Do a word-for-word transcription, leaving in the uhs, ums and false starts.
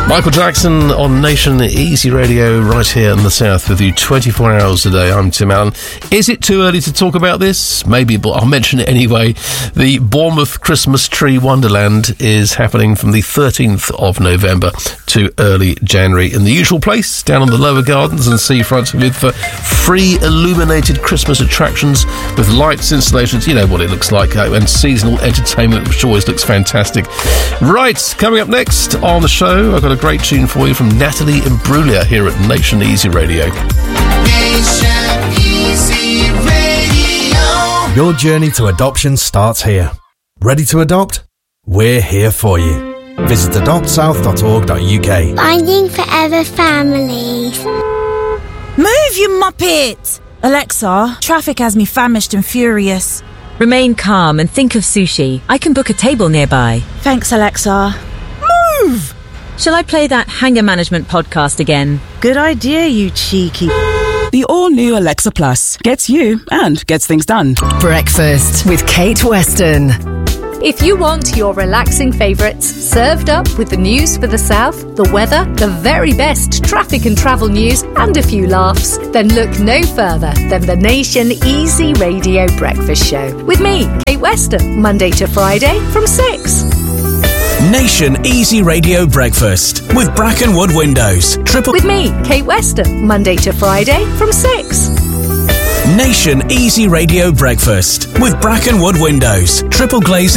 Michael Jackson on Nation Easy Radio right here in the South with you twenty-four hours a day. I'm Tim Allen. Is it too early to talk about this? Maybe, but I'll mention it anyway. The Bournemouth Christmas Tree Wonderland is happening from the thirteenth of November to early January in the usual place, down on the lower gardens and seafront, with uh, free illuminated Christmas attractions with lights, installations, you know what it looks like, uh, and seasonal entertainment, which always looks fantastic. Right, coming up next on the show, I've got a great tune for you from Natalie Imbruglia here at Nation Easy Radio. Nation Easy Radio. Your journey to adoption starts here. Ready to adopt? We're here for you. Visit adopt south dot org dot u k. Finding Forever Families. Move, you muppet! Alexa, traffic has me famished and furious. Remain calm and think of sushi. I can book a table nearby. Thanks, Alexa. Move! Shall I play that Hanger Management podcast again? Good idea, you cheeky... The all-new Alexa Plus gets you and gets things done. Breakfast with Kate Weston. If you want your relaxing favourites served up with the news for the South, the weather, the very best traffic and travel news, and a few laughs, then look no further than the Nation Easy Radio Breakfast Show. With me, Kate Weston, Monday to Friday from six. Nation Easy Radio Breakfast with Brackenwood Windows. Triple With me, Kate Weston, Monday to Friday from six. Nation Easy Radio Breakfast with Brackenwood Windows. Triple glazing.